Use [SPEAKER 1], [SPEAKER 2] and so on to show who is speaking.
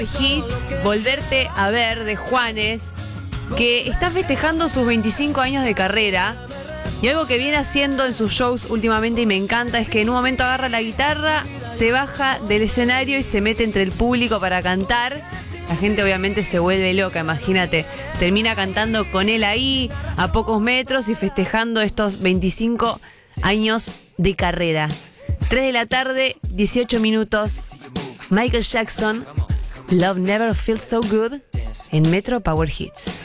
[SPEAKER 1] Hits, Volverte a Ver de Juanes, que está festejando sus 25 años de carrera. Y algo que viene haciendo en sus shows últimamente y me encanta es que en un momento agarra la guitarra, se baja del escenario y se mete entre el público para cantar. La gente obviamente se vuelve loca, imagínate. Termina cantando con él ahí, a pocos metros y festejando estos 25 años de carrera. 3 de la tarde, 18 minutos. Michael Jackson, Love Never Feels So Good en Metro Power Hits.